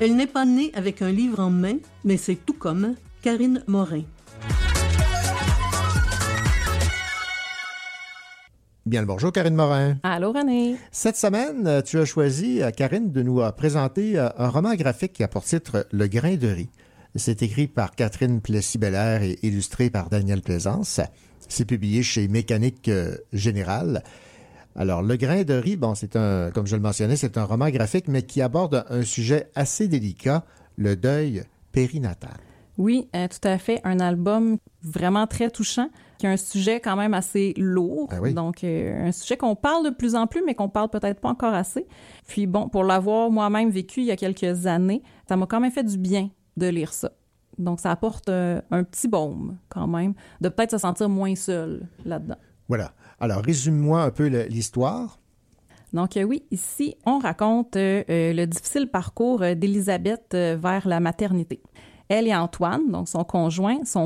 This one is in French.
Elle n'est pas née avec un livre en main, mais c'est tout comme Karine Morin. Bien le bonjour, Karine Morin. Allô, René. Cette semaine, tu as choisi, Karine, de nous présenter un roman graphique qui a pour titre « Le grain de riz ». C'est écrit par Catherine Plessis-Belair et illustré par Daniel Plaisance. C'est publié chez Mécanique Générale. Alors, Le grain de riz, bon, comme je le mentionnais, c'est un roman graphique, mais qui aborde un sujet assez délicat, le deuil périnatal. Oui, tout à fait. Un album vraiment très touchant, qui a un sujet quand même assez lourd. Ah oui. Donc, un sujet qu'on parle de plus en plus, mais qu'on parle peut-être pas encore assez. Puis bon, pour l'avoir moi-même vécu il y a quelques années, ça m'a quand même fait du bien de lire ça. Donc, ça apporte un petit baume quand même, de peut-être se sentir moins seul là-dedans. Voilà. Alors, résume-moi un peu l'histoire. Donc oui, ici, on raconte le difficile parcours d'Élisabeth vers la maternité. Elle et Antoine, donc son conjoint, sont